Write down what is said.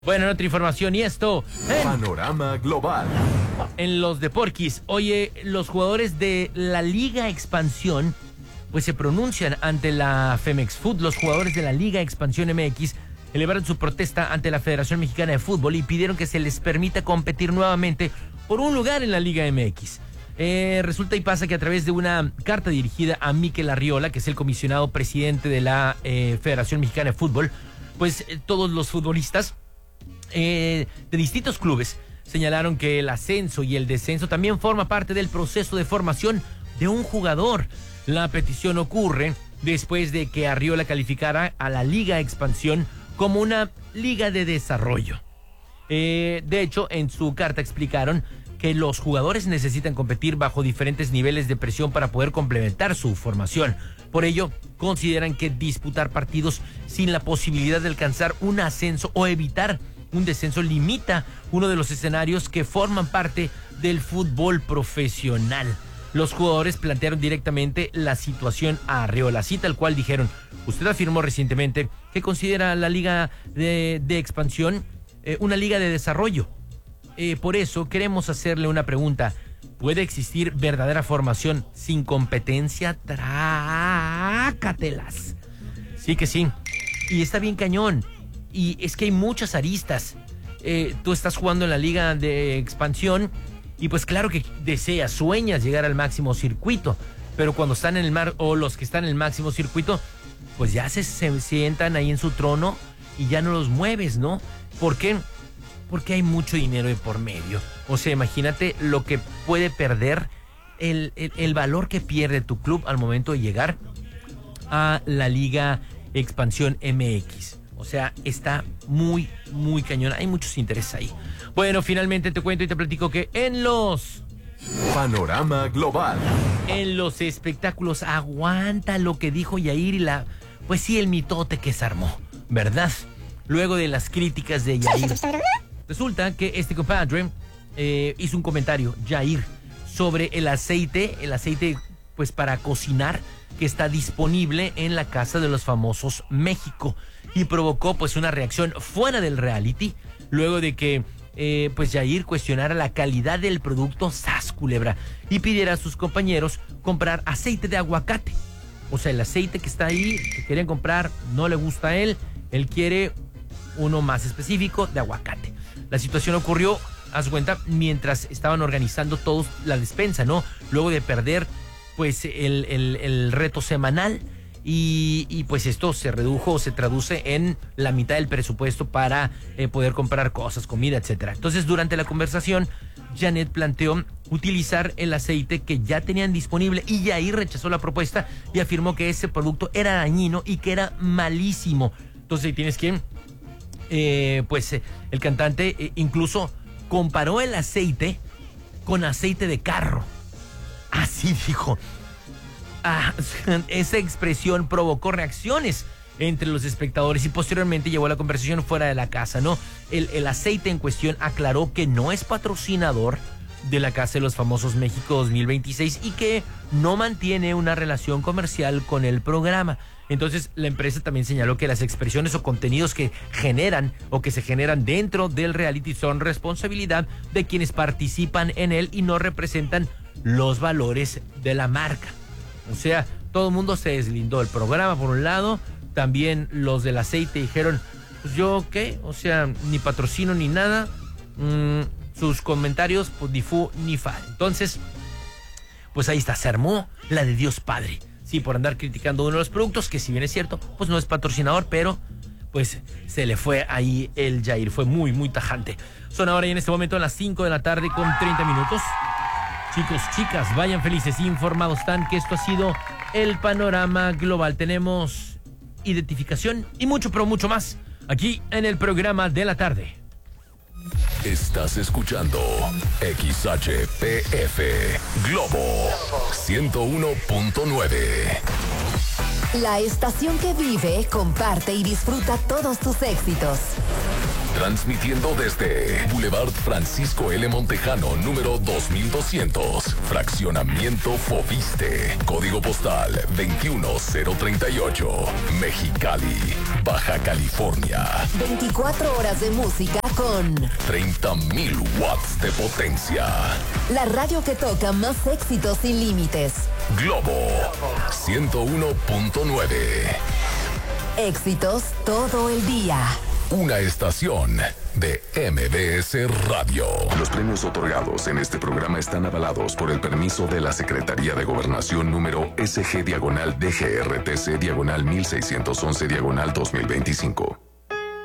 Bueno, en otra información y esto Panorama Global. en los Deporquis. Oye, los jugadores de la Liga Expansión pues se pronuncian ante la Femex Food. Los jugadores de la Liga Expansión MX elevaron su protesta ante la Federación Mexicana de Fútbol y pidieron que se les permita competir nuevamente por un lugar en la Liga MX. Resulta y pasa que a través de una carta dirigida a Mikel Arriola, que es el comisionado presidente de la Federación Mexicana de Fútbol, pues todos los futbolistas de distintos clubes señalaron que el ascenso y el descenso también forma parte del proceso de formación de un jugador. La petición ocurre después de que Arriola calificara a la Liga Expansión como una liga de desarrollo. De hecho, en su carta explicaron que los jugadores necesitan competir bajo diferentes niveles de presión para poder complementar su formación. Por ello, consideran que disputar partidos sin la posibilidad de alcanzar un ascenso o evitar un descenso limita uno de los escenarios que forman parte del fútbol profesional. Los jugadores plantearon directamente la situación a Arriola, así tal cual dijeron: usted afirmó recientemente que considera la liga de expansión una liga de desarrollo. Por eso queremos hacerle una pregunta: ¿puede existir verdadera formación sin competencia? Trácatelas. Sí que sí. Y está bien cañón. Y es que hay muchas aristas. Tú estás jugando en la liga de expansión y pues claro que deseas, sueñas llegar al máximo circuito, pero cuando están en el mar, o los que están en el máximo circuito, pues ya se sientan ahí en su trono y ya no los mueves, ¿no? ¿Por qué? Porque hay mucho dinero de por medio. O sea, imagínate lo que puede perder, el valor que pierde tu club al momento de llegar a la Liga Expansión MX. O sea, está muy, muy cañón. Hay muchos intereses ahí. Bueno, finalmente te cuento y te platico que en los Panorama Global. En los espectáculos, aguanta lo que dijo Yair y pues sí, el mitote que se armó, ¿verdad? Luego de las críticas de Yair. Resulta que este compadre hizo un comentario, Yair, sobre el aceite pues para cocinar que está disponible en la Casa de los Famosos México, y provocó pues una reacción fuera del reality luego de que pues Yair cuestionara la calidad del producto sas culebra y pidiera a sus compañeros comprar aceite de aguacate. O sea, el aceite que está ahí que querían comprar no le gusta a él quiere uno más específico de aguacate. La situación ocurrió, haz cuenta, mientras estaban organizando todos la despensa, ¿no? Luego de perder pues el reto semanal y pues esto se traduce en la mitad del presupuesto para poder comprar cosas, comida, etcétera. Entonces, durante la conversación, Janet planteó utilizar el aceite que ya tenían disponible y Yair rechazó la propuesta y afirmó que ese producto era dañino y que era malísimo. Entonces, ahí tienes que el cantante incluso comparó el aceite con aceite de carro. Así dijo. Esa expresión provocó reacciones entre los espectadores y posteriormente llevó la conversación fuera de la casa, ¿no? El aceite en cuestión aclaró que no es patrocinador de la Casa de los Famosos México 2026 y que no mantiene una relación comercial con el programa. Entonces, la empresa también señaló que las expresiones o contenidos que generan o que se generan dentro del reality son responsabilidad de quienes participan en él y no representan los valores de la marca. O sea, todo el mundo se deslindó del programa por un lado. También los del aceite dijeron: pues yo qué, o sea, ni patrocino ni nada. Sus comentarios, pues ni fu ni fa. Entonces, pues ahí está, se armó la de Dios Padre. Sí, por andar criticando uno de los productos, que si bien es cierto, pues no es patrocinador, pero pues se le fue ahí el Yair. Fue muy, muy tajante. Son ahora y en este momento las 5 de la tarde con 30 minutos. Chicos, chicas, vayan felices y informados están que esto ha sido el Panorama Global. Tenemos identificación y mucho, pero mucho más aquí en el programa de la tarde. Estás escuchando XHPF Globo 101.9. La estación que vive, comparte y disfruta todos tus éxitos. Transmitiendo desde Boulevard Francisco L. Montejano, número 2200. Fraccionamiento Fobiste. Código postal 21038. Mexicali, Baja California. 24 horas de música con 30,000 watts de potencia. la radio que toca más éxitos sin límites. Globo 101.9. Éxitos todo el día. Una estación de MBS Radio. Los premios otorgados en este programa están avalados por el permiso de la Secretaría de Gobernación número SG-DGRTC-1611-2025.